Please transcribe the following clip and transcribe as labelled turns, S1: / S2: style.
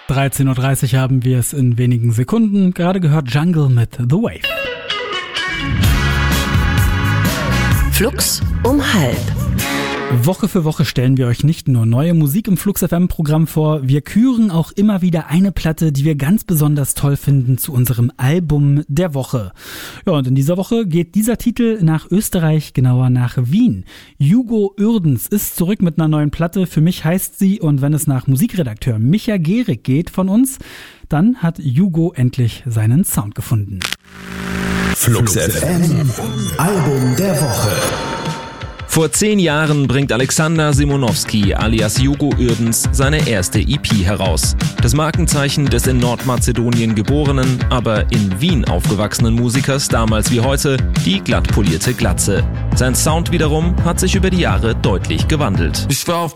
S1: 13.30 Uhr haben wir es in wenigen Sekunden. Gerade gehört Jungle mit The Wave.
S2: Flux um 12:30.
S1: Woche für Woche stellen wir euch nicht nur neue Musik im Flux FM Programm vor, wir küren auch immer wieder eine Platte, die wir ganz besonders toll finden, zu unserem Album der Woche. Ja, und in dieser Woche geht dieser Titel nach Österreich, genauer nach Wien. Hugo Uerdens ist zurück mit einer neuen Platte. Für mich heißt sie, und wenn es nach Musikredakteur Micha Gehrig geht von uns, dann hat Hugo endlich seinen Sound gefunden.
S3: Flux FM Album der Woche.
S4: Vor 10 Jahren bringt Alexander Simonowski alias Hugo Uerdens seine erste EP heraus. Das Markenzeichen des in Nordmazedonien geborenen, aber in Wien aufgewachsenen Musikers, damals wie heute, die glatt polierte Glatze. Sein Sound wiederum hat sich über die Jahre deutlich gewandelt.
S5: Ich war auf